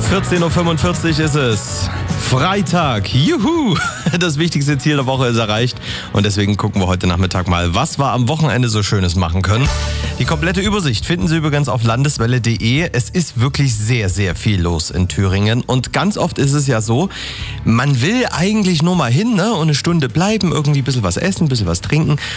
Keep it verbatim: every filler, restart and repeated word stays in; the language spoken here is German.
vierzehn Uhr fünfundvierzig ist es. Freitag. Juhu! Das wichtigste Ziel der Woche ist erreicht. Und deswegen gucken wir heute Nachmittag mal, was wir am Wochenende so Schönes machen können. Die komplette Übersicht finden Sie übrigens auf landeswelle punkt de. Es ist wirklich sehr, sehr viel los in Thüringen. Und ganz oft ist es ja so, man will eigentlich nur mal hin, ne, und eine Stunde bleiben, irgendwie ein bisschen was essen, ein bisschen was trinken.